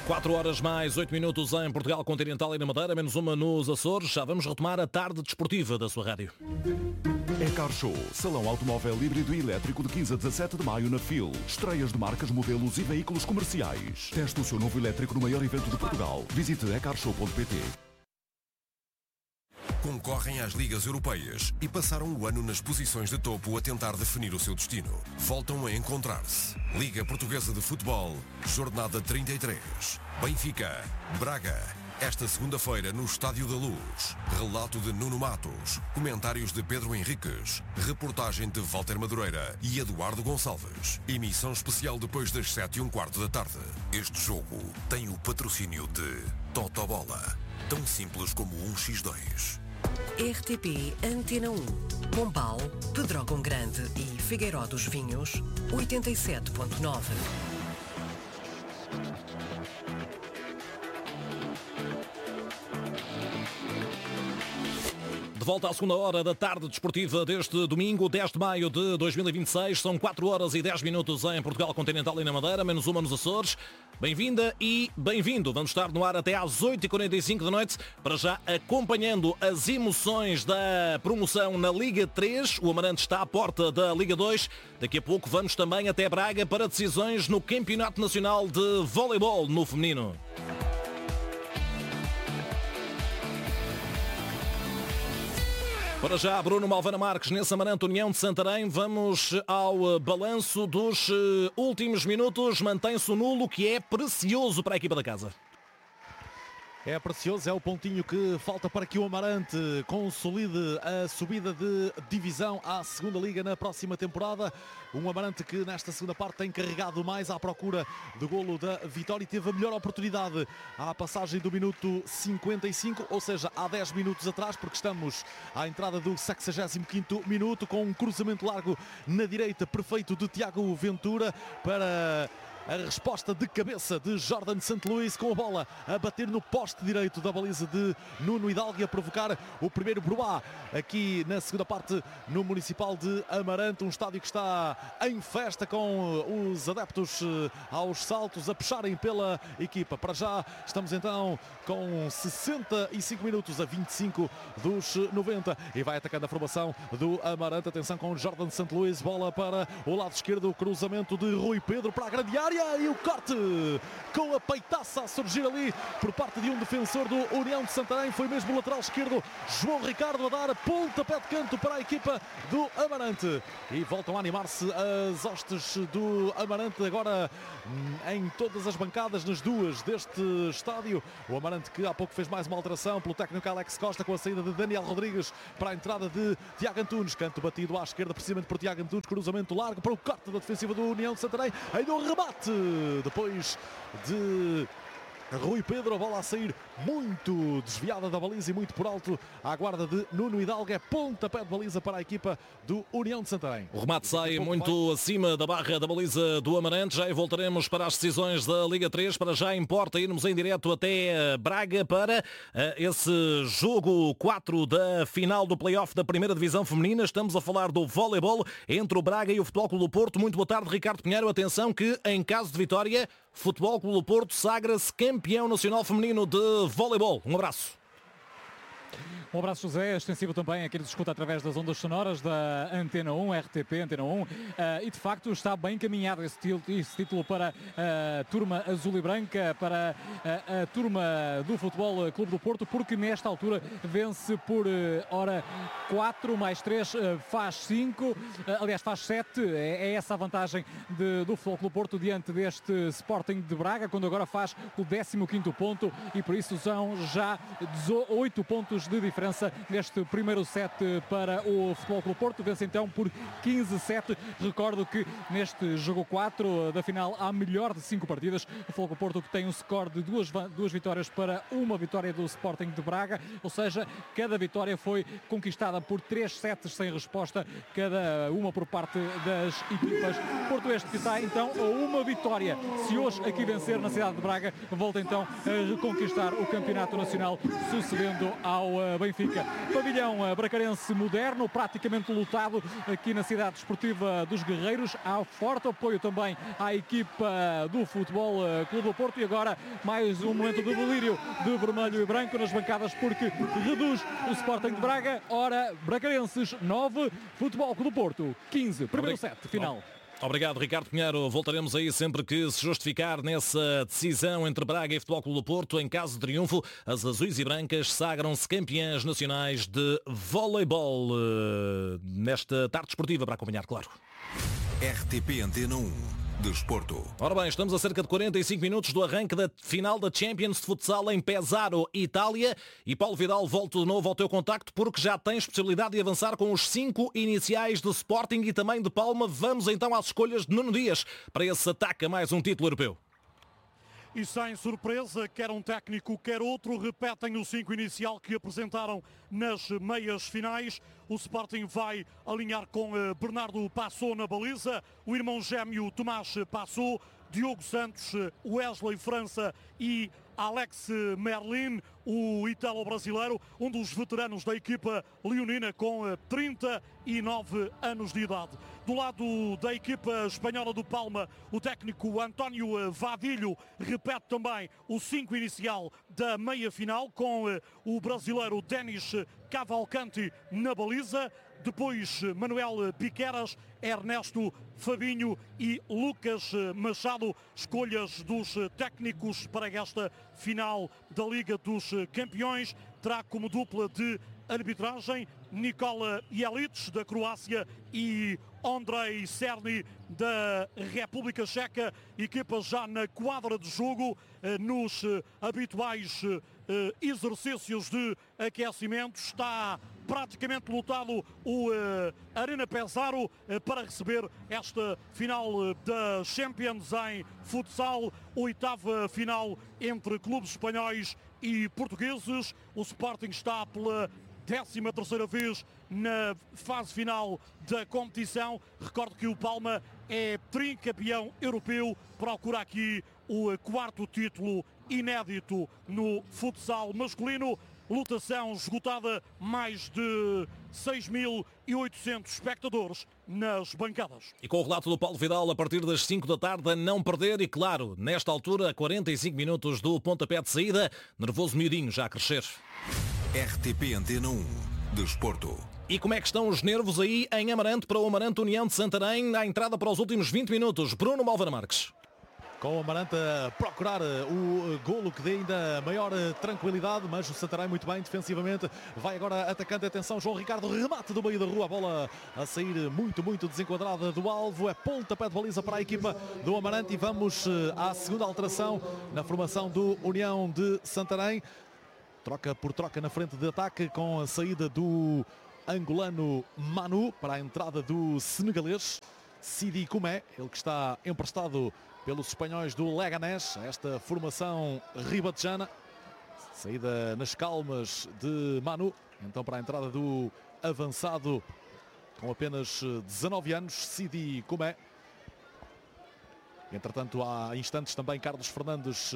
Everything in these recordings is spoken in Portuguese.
4 horas mais 8 minutos em Portugal Continental e na Madeira, menos uma nos Açores. Já vamos retomar a tarde desportiva da sua rádio. É Car Show, salão automóvel híbrido e elétrico de 15 a 17 de maio na FIL. Estreias de marcas, modelos e veículos comerciais. Teste o seu novo elétrico no maior evento de Portugal. Visite ecarshow.pt. Concorrem às ligas europeias e passaram o ano nas posições de topo a tentar definir o seu destino. Voltam a encontrar-se. Liga Portuguesa de Futebol, jornada 33. Benfica, Braga. Esta segunda-feira no Estádio da Luz. Relato de Nuno Matos. Comentários de Pedro Henriques. Reportagem de Walter Madureira e Eduardo Gonçalves. Emissão especial depois das 7:15 da tarde. Este jogo tem o patrocínio de Totobola. Tão simples como 1x2. RTP Antena 1, Pombal, Pedrógão Grande e Figueiró dos Vinhos, 87.9. De volta à segunda hora da tarde desportiva deste domingo, 10 de maio de 2026. São 4 horas e 10 minutos em Portugal Continental e na Madeira, menos uma nos Açores. Bem-vinda e bem-vindo. Vamos estar no ar até às 8h45 da noite, para já acompanhando as emoções da promoção na Liga 3. O Amarante está à porta da Liga 2. Daqui a pouco vamos também até Braga para decisões no Campeonato Nacional de Voleibol no feminino. Para já, Bruno Malvana Marques, nesse Amarante União de Santarém. Vamos ao balanço dos últimos minutos. Mantém-se o nulo, que é precioso para a equipa da casa. É precioso, é o pontinho que falta para que o Amarante consolide a subida de divisão à segunda Liga na próxima temporada. Um Amarante que nesta segunda parte tem carregado mais à procura do golo da vitória e teve a melhor oportunidade à passagem do minuto 55, ou seja, há 10 minutos atrás, porque estamos à entrada do 65º minuto, com um cruzamento largo na direita perfeito de Tiago Ventura para a resposta de cabeça de Jordan Santeluís, com a bola a bater no poste direito da baliza de Nuno Hidalgo e a provocar o primeiro broá aqui na segunda parte no Municipal de Amarante. Um estádio que está em festa, com os adeptos aos saltos a puxarem pela equipa. Para já estamos então com 65 minutos a 25 dos 90 e vai atacando a formação do Amarante. Atenção com Jordan Santeluís, bola para o lado esquerdo, cruzamento de Rui Pedro para a grande área. E o corte com a peitaça a surgir ali por parte de um defensor do União de Santarém. Foi mesmo o lateral esquerdo João Ricardo a dar pontapé de canto para a equipa do Amarante. E voltam a animar-se as hostes do Amarante, agora em todas as bancadas, nas duas deste estádio. O Amarante que há pouco fez mais uma alteração pelo técnico Alex Costa, com a saída de Daniel Rodrigues para a entrada de Tiago Antunes. Canto batido à esquerda precisamente por Tiago Antunes, cruzamento largo para o corte da defensiva do União de Santarém. Ainda um rebate depois de Rui Pedro, a bola a sair muito desviada da baliza e muito por alto à guarda de Nuno Hidalgo. É pontapé de baliza para a equipa do União de Santarém. O remate sai muito acima da barra da baliza do Amarante. Já voltaremos para as decisões da Liga 3. Para já importa irmos em direto até Braga para esse jogo 4 da final do play-off da primeira divisão feminina. Estamos a falar do voleibol entre o Braga e o Futebol Clube do Porto. Muito boa tarde, Ricardo Pinheiro. Atenção que, em caso de vitória, Futebol Clube do Porto sagra-se campeão nacional feminino de voleibol. Um abraço. Um abraço, José, extensivo também a quem nos escuta através das ondas sonoras da Antena 1, RTP Antena 1, e de facto está bem encaminhado esse título para a turma azul e branca, para a turma do Futebol Clube do Porto, porque nesta altura vence por 4 mais 3 faz 5, aliás faz 7, é essa a vantagem do Futebol Clube do Porto diante deste Sporting de Braga, quando agora faz o 15º ponto, e por isso são já 18 pontos de diferença neste primeiro set para o Futebol Clube do Porto. Vence então por 15-7. Recordo que neste jogo 4 da final há melhor de 5 partidas. O Futebol Clube do Porto que tem um score de duas vitórias para uma vitória do Sporting de Braga, ou seja, cada vitória foi conquistada por 3 sets sem resposta, cada uma por parte das equipas. Porto este que está então a uma vitória. Se hoje aqui vencer na cidade de Braga, volta então a reconquistar o campeonato nacional, sucedendo ao ao Benfica. Pavilhão bracarense moderno, praticamente lotado aqui na cidade desportiva dos Guerreiros. Há forte apoio também à equipa do Futebol Clube do Porto. E agora mais um momento de delírio de vermelho e branco nas bancadas, porque reduz o Sporting de Braga. Ora, bracarenses 9, Futebol Clube do Porto 15. Primeiro set, final. Obrigado, Ricardo Pinheiro. Voltaremos aí sempre que se justificar nessa decisão entre Braga e Futebol Clube do Porto. Em caso de triunfo, as azuis e brancas sagram-se campeãs nacionais de voleibol. Nesta tarde esportiva, para acompanhar, claro. RTP Antena 1. Desporto. Ora bem, estamos a cerca de 45 minutos do arranque da final da Champions de Futsal em Pesaro, Itália. E Paulo Vidal, volto de novo ao teu contacto porque já tens possibilidade de avançar com os 5 iniciais do Sporting e também de Palma. Vamos então às escolhas de Nuno Dias para esse ataque a mais um título europeu. E sem surpresa, quer um técnico, quer outro, repetem o 5 inicial que apresentaram nas meias finais. O Sporting vai alinhar com Bernardo Passou na baliza, o irmão gêmeo Tomás Passou, Diogo Santos, Wesley França e Alex Merlin, o ítalo-brasileiro, um dos veteranos da equipa leonina com 39 anos de idade. Do lado da equipa espanhola do Palma, o técnico António Vadilho repete também o 5 inicial da meia-final com o brasileiro Denis Cavalcanti na baliza. Depois Manuel Piqueras, Ernesto Fabinho e Lucas Machado, escolhas dos técnicos para esta final da Liga dos Campeões. Terá como dupla de arbitragem Nikola Jelic, da Croácia, e Ondrej Cerny, da República Checa. Equipa já na quadra de jogo, nos habituais exercícios de aquecimento. Está praticamente lotado o Arena Pesaro para receber esta final da Champions em futsal, 8ª final entre clubes espanhóis e portugueses. O Sporting está pela 13ª vez na fase final da competição. Recordo que o Palma é tricampeão europeu, procura aqui o 4º título inédito no futsal masculino. Lotação esgotada, mais de 6.800 espectadores nas bancadas. E com o relato do Paulo Vidal a partir das 5 da tarde, a não perder. E claro, nesta altura, 45 minutos do pontapé de saída, nervoso miudinho já a crescer. RTP Antena 1. Desporto. E como é que estão os nervos aí em Amarante para o Amarante União de Santarém, à entrada para os últimos 20 minutos? Bruno Malvana Marques. Com o Amarante a procurar o golo que dê ainda maior tranquilidade, mas o Santarém muito bem defensivamente. Vai agora atacando, atenção, João Ricardo, remate do meio da rua, a bola a sair muito desenquadrada do alvo. É pontapé de baliza para a equipa do Amarante e vamos à segunda alteração na formação do União de Santarém. Troca por troca na frente de ataque, com a saída do angolano Manu para a entrada do senegalês Sidi Koumé, ele que está emprestado pelos espanhóis do Leganés, esta formação ribatejana. Saída nas calmas de Manu, então para a entrada do avançado com apenas 19 anos, Sidi Koumé. Entretanto, há instantes também Carlos Fernandes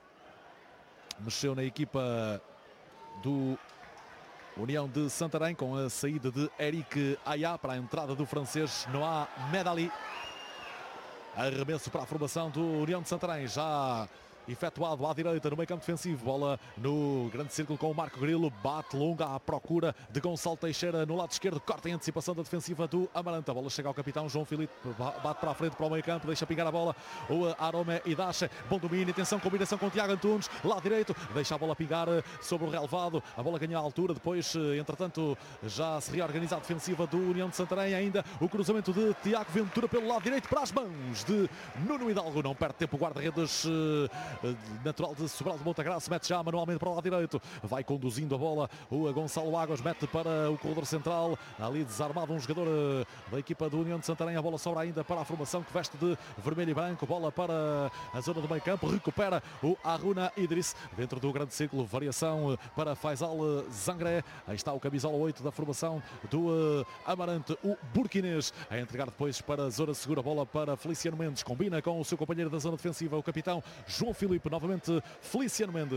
mexeu na equipa do União de Santarém com a saída de Eric Aya para a entrada do francês Noah Medali. Arremesso para a formação do União de Santarém, já efetuado à direita no meio campo defensivo. Bola no grande círculo com o Marco Grilo, bate longa à procura de Gonçalo Teixeira no lado esquerdo, corta em antecipação da defensiva do Amarante. A bola chega ao capitão João Filipe, bate para a frente para o meio campo, deixa pingar a bola o Arome Idache, bom domínio, atenção, combinação com o Tiago Antunes, lado direito, deixa a bola pingar sobre o relevado, a bola ganha a altura, depois entretanto já se reorganiza a defensiva do União de Santarém. Ainda o cruzamento de Tiago Ventura pelo lado direito para as mãos de Nuno Hidalgo, não perde tempo o guarda-redes natural de Sobral de Montagraça, mete já manualmente para o lado direito, vai conduzindo a bola o Gonçalo Águas, mete para o corredor central, ali desarmado um jogador da equipa do União de Santarém. A bola sobra ainda para a formação que veste de vermelho e branco, bola para a zona do meio campo, recupera o Aruna Idris dentro do grande círculo, variação para Faisal Zangré. Aí está o camisola 8 da formação do Amarante, o burkinês, a entregar depois para a zona segura, bola para Feliciano Mendes, combina com o seu companheiro da zona defensiva, o capitão João Filipe, novamente Feliciano Mendes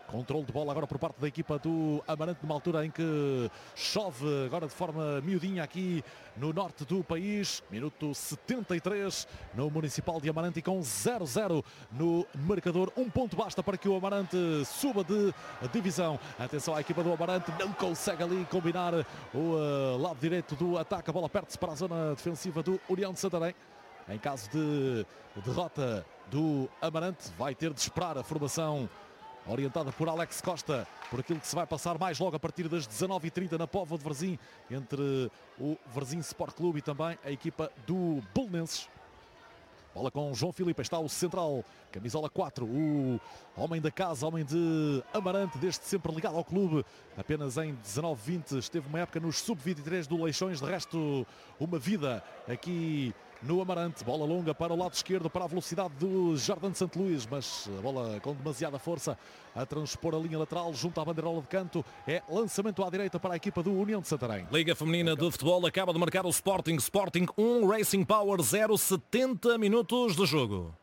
Controle de bola agora por parte da equipa do Amarante, numa altura em que chove agora de forma miudinha aqui no norte do país. Minuto 73 no Municipal de Amarante e com 0-0 no marcador. Um ponto basta para que o Amarante suba de divisão. Atenção à equipa do Amarante, não consegue ali combinar o lado direito do ataque. A bola perde-se para a zona defensiva do União de Santarém. Em caso de derrota do Amarante, vai ter de esperar a formação orientada por Alex Costa, por aquilo que se vai passar mais logo a partir das 19h30 na Póvoa de Varzim, entre o Varzim Sport Clube e também a equipa do Belenenses. Bola com João Filipe, está o central, camisola 4, o homem da casa, homem de Amarante, desde sempre ligado ao clube. Apenas em 19-20 esteve uma época nos sub-23 do Leixões, de resto uma vida aqui no Amarante. Bola longa para o lado esquerdo, para a velocidade do Jardim de Santo Luís, mas a bola com demasiada força a transpor a linha lateral junto à bandeirola de canto. É lançamento à direita para a equipa do União de Santarém. Liga Feminina de Futebol acaba de marcar o Sporting. Sporting 1, Racing Power 0, 70 minutos de jogo.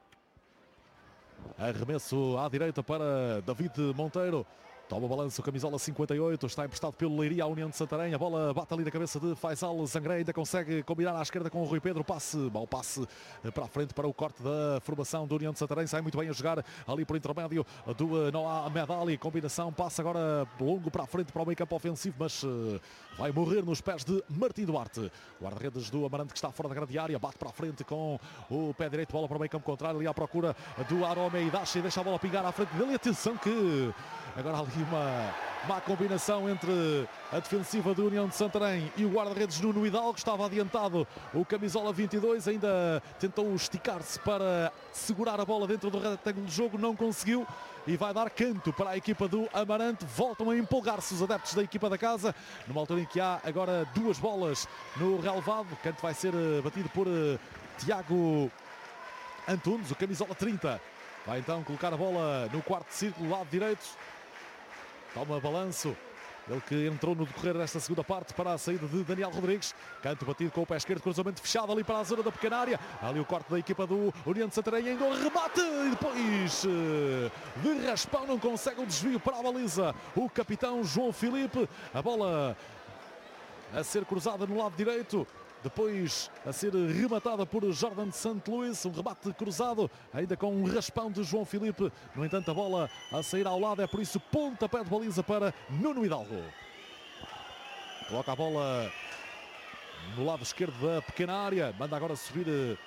Arremesso à direita para David Monteiro. Toma o balanço, camisola 58, está emprestado pelo Leiria à União de Santarém. A bola bate ali na cabeça de Faisal Zangré, ainda consegue combinar à esquerda com o Rui Pedro. Mau passe para a frente para o corte da formação da União de Santarém. Sai muito bem a jogar ali por intermédio do Noah Medali. Combinação, passa agora longo para a frente para o meio campo ofensivo, mas vai morrer nos pés de Martim Duarte. Guarda-redes do Amarante que está fora da grande área, bate para a frente com o pé direito, bola para o meio campo contrário, ali à procura do Arome Idachi e deixa a bola pingar à frente dele. Atenção que agora ali uma má combinação entre a defensiva do União de Santarém e o guarda-redes Nuno Hidalgo. Estava adiantado o camisola 22, ainda tentou esticar-se para segurar a bola dentro do retângulo de jogo, não conseguiu e vai dar canto para a equipa do Amarante. Voltam a empolgar-se os adeptos da equipa da casa, numa altura em que há agora duas bolas no relevado. O canto vai ser batido por Tiago Antunes, o camisola 30. Vai então colocar a bola no quarto círculo, lado direito. Toma balanço, ele que entrou no decorrer desta segunda parte para a saída de Daniel Rodrigues. Canto batido com o pé esquerdo, cruzamento fechado ali para a zona da pequena área. Ali o corte da equipa do União de Santarém, ainda um remate e depois de raspão não consegue o desvio para a baliza. O capitão João Filipe, a bola a ser cruzada no lado direito. Depois a ser rematada por Jordan de Santo Luís, um rebate cruzado, ainda com um raspão de João Filipe. No entanto, a bola a sair ao lado, é por isso pontapé de baliza para Nuno Hidalgo. Coloca a bola no lado esquerdo da pequena área, manda agora subir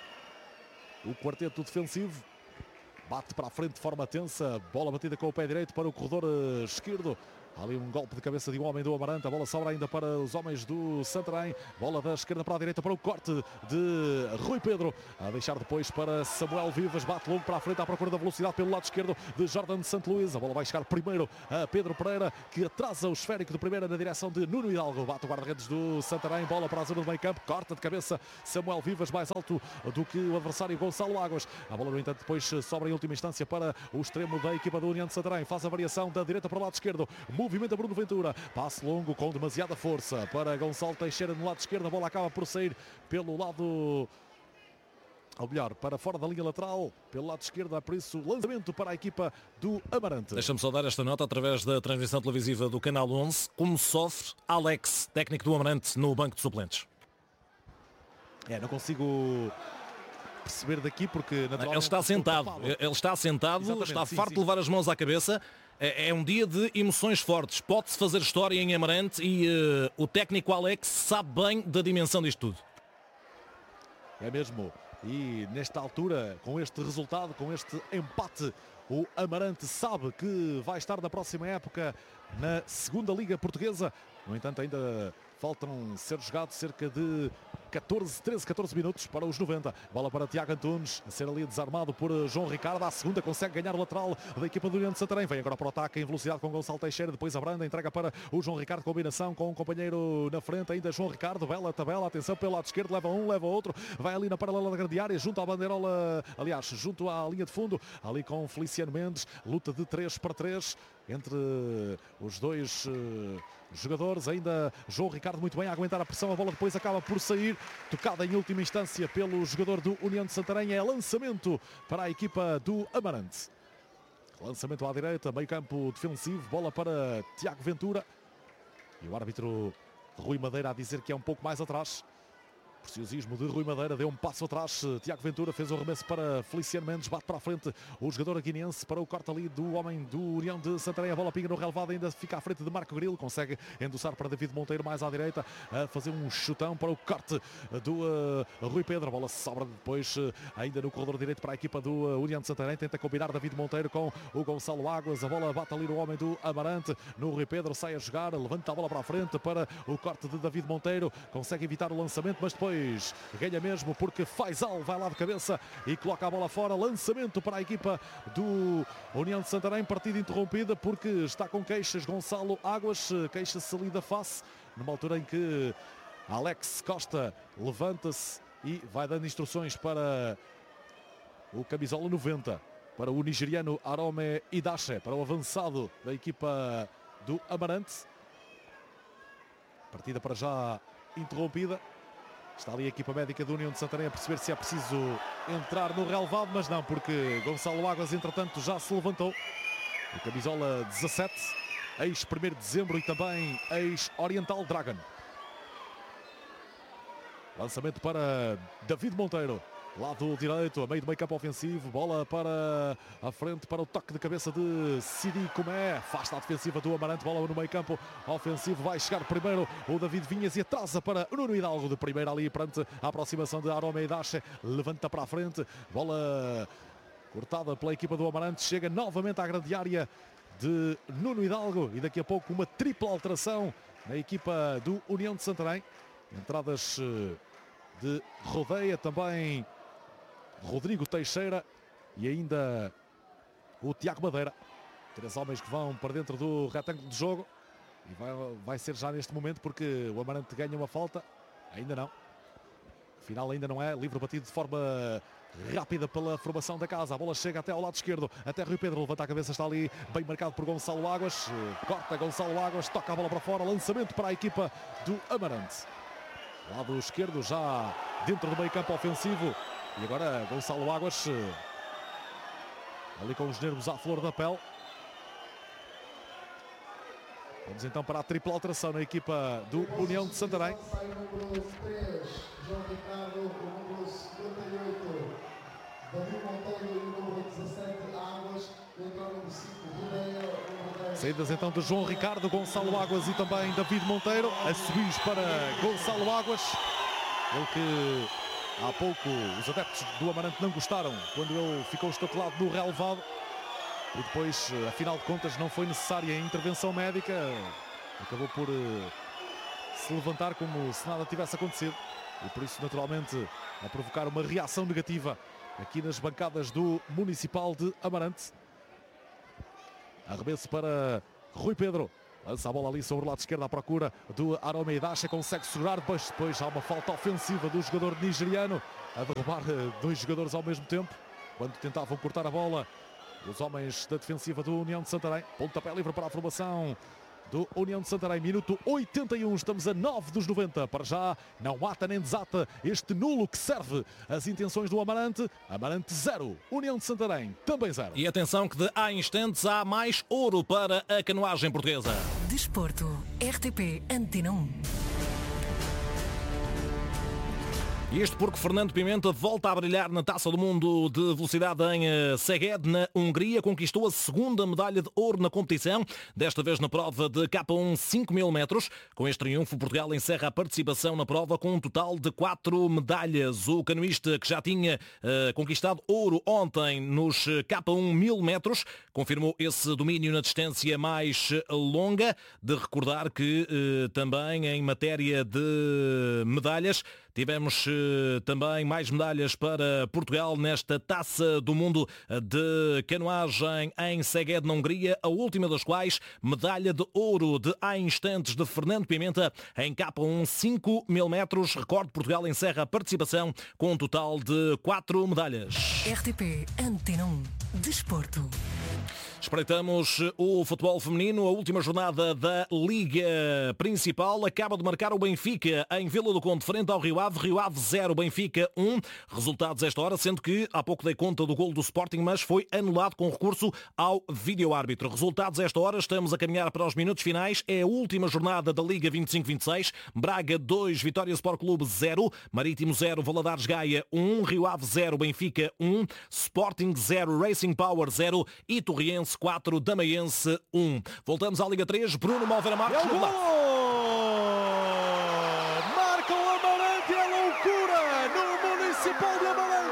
o quarteto defensivo. Bate para a frente de forma tensa, bola batida com o pé direito para o corredor esquerdo. Ali um golpe de cabeça de um homem do Amarante, a bola sobra ainda para os homens do Santarém. Bola da esquerda para a direita para o corte de Rui Pedro. A deixar depois para Samuel Vivas, bate longo para a frente à procura da velocidade pelo lado esquerdo de Jordan de Santo Luís. A bola vai chegar primeiro a Pedro Pereira, que atrasa o esférico de primeira na direção de Nuno Hidalgo. Bate o guarda-redes do Santarém, bola para a zona do meio campo, corta de cabeça Samuel Vivas, mais alto do que o adversário Gonçalo Águas. A bola no entanto depois sobra em última instância para o extremo da equipa da União de Santarém. Faz a variação da direita para o lado esquerdo. Movimenta Bruno Ventura, passe longo com demasiada força para Gonçalo Teixeira no lado esquerdo. A bola acaba por sair pelo lado, ou melhor, para fora da linha lateral, pelo lado esquerdo. Por isso, lançamento para a equipa do Amarante. Deixa-me só dar esta nota através da transmissão televisiva do Canal 11, como sofre Alex, técnico do Amarante, no banco de suplentes. Não consigo perceber daqui porque naturalmente ele está sentado, Exatamente, está sim, farto sim. de levar as mãos à cabeça. É um dia de emoções fortes, pode-se fazer história em Amarante e o técnico Alex sabe bem da dimensão disto tudo. É mesmo, e nesta altura, com este resultado, com este empate, o Amarante sabe que vai estar na próxima época na segunda Liga Portuguesa. No entanto, ainda faltam ser jogados cerca de 14 minutos para os 90. Bola para Tiago Antunes, a ser ali desarmado por João Ricardo. À segunda consegue ganhar o lateral da equipa do União de Santarém. Vem agora para o ataque em velocidade com Gonçalo Teixeira. Depois a Branda entrega para o João Ricardo. Combinação com um companheiro na frente. Ainda João Ricardo. Bela tabela. Atenção pelo lado esquerdo. Leva um, leva outro. Vai ali na paralela da grande área. Junto à bandeirola. Aliás, junto à linha de fundo. Ali com Feliciano Mendes. Luta de 3 para 3 entre os dois jogadores. Ainda João Ricardo muito bem a aguentar a pressão. A bola depois acaba por sair. Tocada em última instância pelo jogador do União de Santarém. É lançamento para a equipa do Amarante. Lançamento à direita, meio campo defensivo, bola para Tiago Ventura. E o árbitro Rui Madeira a dizer que é um pouco mais atrás. Preciosismo de Rui Madeira, deu um passo atrás. Tiago Ventura fez o arremesso para Feliciano Mendes, bate para a frente o jogador guineense para o corte ali do homem do União de Santarém. A bola pinga no relevado, ainda fica à frente de Marco Grilo, consegue endossar para David Monteiro mais à direita, a fazer um chutão para o corte do Rui Pedro. A bola sobra depois ainda no corredor direito para a equipa do União de Santarém, tenta combinar David Monteiro com o Gonçalo Águas. A bola bate ali no homem do Amarante, no Rui Pedro, sai a jogar, levanta a bola para a frente para o corte de David Monteiro, consegue evitar o lançamento, mas depois ganha mesmo porque Faisal vai lá de cabeça e coloca a bola fora. Lançamento para a equipa do União de Santarém, partida interrompida porque está com queixas Gonçalo Águas, queixa-se ali da face, numa altura em que Alex Costa levanta-se e vai dando instruções para o camisola 90, para o nigeriano Arome Idache, para o avançado da equipa do Amarante. Partida para já interrompida. Está ali a equipa médica da União de Santarém a perceber se é preciso entrar no relevado, mas não, porque Gonçalo Águas, entretanto, já se levantou. O camisola 17, ex-1 de dezembro e também ex-Oriental Dragon. Lançamento para David Monteiro. Lado direito, a meio do meio campo ofensivo, bola para a frente para o toque de cabeça de Sidi Comé, afasta a defensiva do Amarante, bola no meio campo ofensivo, vai chegar primeiro o David Vinhas e atrasa para o Nuno Hidalgo de primeira ali perante a aproximação de Arome Idache, levanta para a frente, bola cortada pela equipa do Amarante, chega novamente à grande área de Nuno Hidalgo e daqui a pouco uma tripla alteração na equipa do União de Santarém, entradas de Rodeia, também Rodrigo Teixeira e ainda o Tiago Madeira. 3 homens que vão para dentro do retângulo de jogo. E vai ser já neste momento porque o Amarante ganha uma falta. Ainda não. Afinal ainda não é. Livre batido de forma rápida pela formação da casa. A bola chega até ao lado esquerdo. Até Rui Pedro levanta a cabeça. Está ali bem marcado por Gonçalo Águas. Corta Gonçalo Águas. Toca a bola para fora. Lançamento para a equipa do Amarante. Lado esquerdo já dentro do meio campo ofensivo. E agora Gonçalo Águas ali com os nervos à flor da pele. Vamos então para a tripla alteração na equipa do União de Santarém. Saídas então de João Ricardo, Gonçalo Águas e também David Monteiro. A subir para Gonçalo Águas. Ele que há pouco os adeptos do Amarante não gostaram quando ele ficou estatelado no relevado. E depois, afinal de contas, não foi necessária a intervenção médica. Acabou por se levantar como se nada tivesse acontecido. E por isso, naturalmente, a provocar uma reação negativa aqui nas bancadas do Municipal de Amarante. Arremesso para Rui Pedro. Lança a bola ali sobre o lado esquerdo à procura do Arome Idache. Consegue segurar. Depois há uma falta ofensiva do jogador nigeriano a derrubar 2 jogadores ao mesmo tempo. Quando tentavam cortar a bola, os homens da defensiva do União de Santarém. Pontapé livre para a formação do União de Santarém. Minuto 81, estamos a 9 dos 90. Para já, não ata nem desata este nulo que serve as intenções do Amarante. Amarante 0, União de Santarém também 0. E atenção que de há instantes há mais ouro para a canoagem portuguesa. Desporto, RTP Antena 1. Isto porque Fernando Pimenta volta a brilhar na Taça do Mundo de Velocidade em Szeged, na Hungria. Conquistou a 2ª medalha de ouro na competição, desta vez na prova de K1 5.000 metros. Com este triunfo, Portugal encerra a participação na prova com um total de 4 medalhas. O canoísta, que já tinha conquistado ouro ontem nos K1 1000 metros, confirmou esse domínio na distância mais longa. De recordar que também em matéria de medalhas tivemos também mais medalhas para Portugal nesta Taça do Mundo de canoagem em Szeged, na Hungria, a última das quais medalha de ouro de há instantes de Fernando Pimenta em K1 5.000 metros. Recorde, Portugal encerra a participação com um total de 4 medalhas. RTP Antena 1. Desporto. Espreitamos o futebol feminino, a última jornada da Liga Principal. Acaba de marcar o Benfica em Vila do Conde, frente ao Rio Ave. Rio Ave 0, Benfica 1. Resultados esta hora, sendo que há pouco dei conta do golo do Sporting, mas foi anulado com recurso ao vídeo-árbitro. Resultados esta hora, estamos a caminhar para os minutos finais. É a última jornada da Liga 25-26. Braga 2, Vitória Sport Clube 0. Marítimo 0, Valadares Gaia 1. Rio Ave 0, Benfica 1. Sporting 0, Racing Power 0. E Torriense 4, Damaiense 1. Voltamos à Liga 3. Bruno Malveira Marques. É o gol! Marca o Amarante, é loucura no Municipal de Amarante.